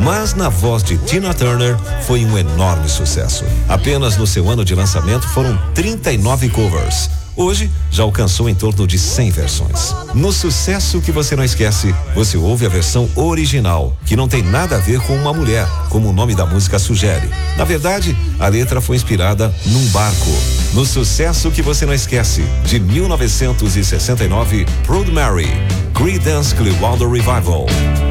mas na voz de Tina Turner foi um enorme sucesso. Apenas no seu ano de lançamento foram 39 covers. Hoje já alcançou em torno de 100 versões. No Sucesso que Você Não Esquece, você ouve a versão original, que não tem nada a ver com uma mulher, como o nome da música sugere. Na verdade, a letra foi inspirada num barco. No Sucesso que Você Não Esquece, de 1969, Proud Mary, Creedence Clearwater Revival.